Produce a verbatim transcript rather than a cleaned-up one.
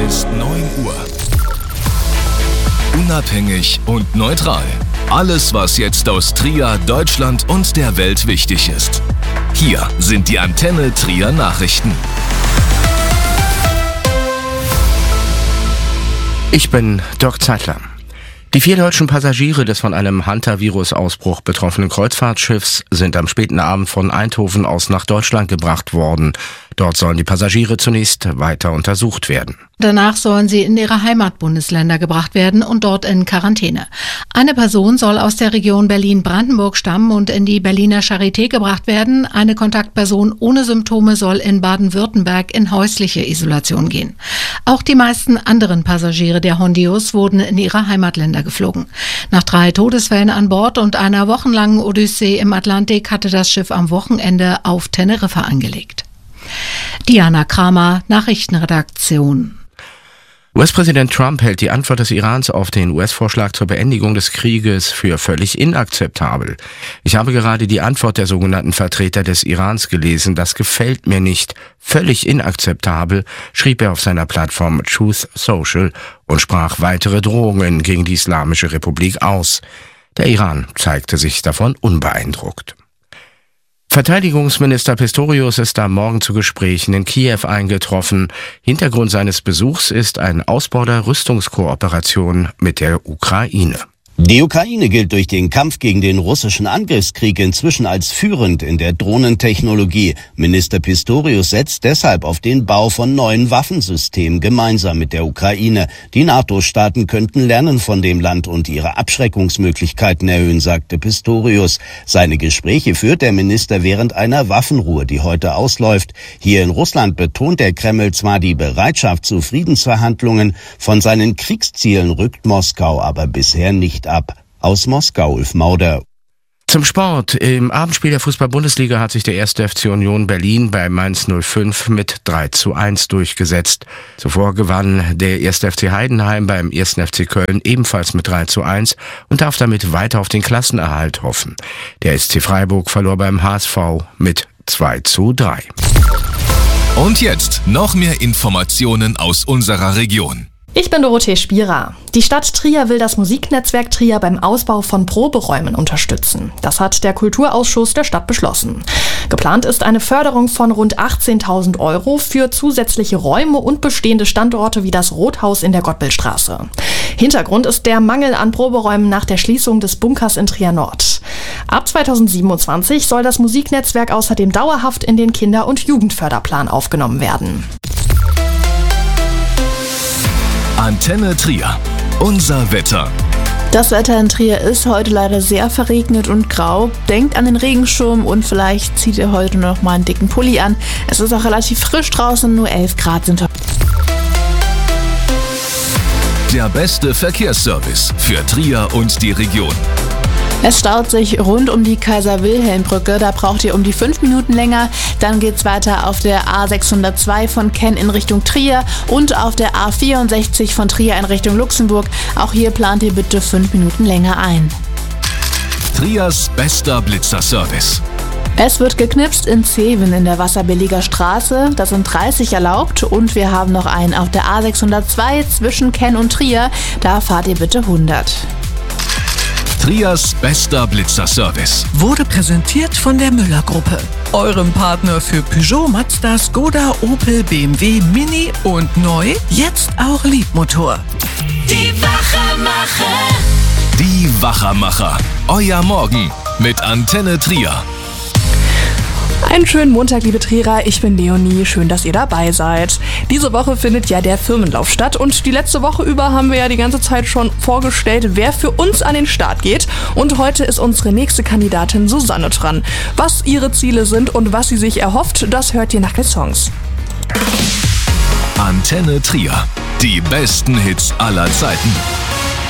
ist neun Uhr. Unabhängig und neutral. Alles, was jetzt aus Trier, Deutschland und der Welt wichtig ist. Hier sind die Antenne Trier Nachrichten. Ich bin Dirk Zeitler. Die vier deutschen Passagiere des von einem Hantavirus-Ausbruch betroffenen Kreuzfahrtschiffs sind am späten Abend von Eindhoven aus nach Deutschland gebracht worden. Dort sollen die Passagiere zunächst weiter untersucht werden. Danach sollen sie in ihre Heimatbundesländer gebracht werden und dort in Quarantäne. Eine Person soll aus der Region Berlin-Brandenburg stammen und in die Berliner Charité gebracht werden. Eine Kontaktperson ohne Symptome soll in Baden-Württemberg in häusliche Isolation gehen. Auch die meisten anderen Passagiere der Hondius wurden in ihre Heimatländer geflogen. Nach drei Todesfällen an Bord und einer wochenlangen Odyssee im Atlantik hatte das Schiff am Wochenende auf Teneriffa angelegt. Diana Kramer, Nachrichtenredaktion. U S-Präsident Trump hält die Antwort des Irans auf den U S-Vorschlag zur Beendigung des Krieges für völlig inakzeptabel. Ich habe gerade die Antwort der sogenannten Vertreter des Irans gelesen. Das gefällt mir nicht. Völlig inakzeptabel, schrieb er auf seiner Plattform Truth Social und sprach weitere Drohungen gegen die Islamische Republik aus. Der Iran zeigte sich davon unbeeindruckt. Verteidigungsminister Pistorius ist am Morgen zu Gesprächen in Kiew eingetroffen. Hintergrund seines Besuchs ist ein Ausbau der Rüstungskooperation mit der Ukraine. Die Ukraine gilt durch den Kampf gegen den russischen Angriffskrieg inzwischen als führend in der Drohnentechnologie. Minister Pistorius setzt deshalb auf den Bau von neuen Waffensystemen gemeinsam mit der Ukraine. Die NATO-Staaten könnten lernen von dem Land und ihre Abschreckungsmöglichkeiten erhöhen, sagte Pistorius. Seine Gespräche führt der Minister während einer Waffenruhe, die heute ausläuft. Hier in Russland betont der Kreml zwar die Bereitschaft zu Friedensverhandlungen, von seinen Kriegszielen rückt Moskau aber bisher nicht ab. Aus Moskau, Ulf Mauder. Zum Sport. Im Abendspiel der Fußball-Bundesliga hat sich der erste F C Union Berlin bei Mainz null fünf mit drei zu eins durchgesetzt. Zuvor gewann der erste F C Heidenheim beim ersten F C Köln ebenfalls mit drei zu eins und darf damit weiter auf den Klassenerhalt hoffen. Der S C Freiburg verlor beim H S V mit zwei zu drei. Und jetzt noch mehr Informationen aus unserer Region. Ich bin Dorothee Spierer. Die Stadt Trier will das Musiknetzwerk Trier beim Ausbau von Proberäumen unterstützen. Das hat der Kulturausschuss der Stadt beschlossen. Geplant ist eine Förderung von rund achtzehntausend Euro für zusätzliche Räume und bestehende Standorte wie das Rothaus in der Gottbildstraße. Hintergrund ist der Mangel an Proberäumen nach der Schließung des Bunkers in Trier Nord. Ab zweitausendsiebenundzwanzig soll das Musiknetzwerk außerdem dauerhaft in den Kinder- und Jugendförderplan aufgenommen werden. Antenne Trier. Unser Wetter. Das Wetter in Trier ist heute leider sehr verregnet und grau. Denkt an den Regenschirm und vielleicht zieht ihr heute noch mal einen dicken Pulli an. Es ist auch relativ frisch draußen, nur elf Grad sind heute. Der beste Verkehrsservice für Trier und die Region. Es staut sich rund um die Kaiser-Wilhelm-Brücke, da braucht ihr um die fünf Minuten länger. Dann geht's weiter auf der A sechshundertzwei von Kenn in Richtung Trier und auf der A vierundsechzig von Trier in Richtung Luxemburg. Auch hier plant ihr bitte fünf Minuten länger ein. Triers bester Blitzerservice. Es wird geknipst in Zeven in der Wasserbilliger Straße, da sind dreißig erlaubt und wir haben noch einen auf der A sechshundertzwei zwischen Kenn und Trier, da fahrt ihr bitte hundert. Triers bester Blitzerservice wurde präsentiert von der Müller-Gruppe, eurem Partner für Peugeot, Mazda, Skoda, Opel, B M W, Mini und neu, jetzt auch Liebmotor. Die Wachermacher. Die Wachermacher. Euer Morgen mit Antenne Trier. Einen schönen Montag, liebe Trierer, ich bin Leonie, schön, dass ihr dabei seid. Diese Woche findet ja der Firmenlauf statt und die letzte Woche über haben wir ja die ganze Zeit schon vorgestellt, wer für uns an den Start geht. Und heute ist unsere nächste Kandidatin Susanne dran. Was ihre Ziele sind und was sie sich erhofft, das hört ihr nach den Songs. Antenne Trier, die besten Hits aller Zeiten.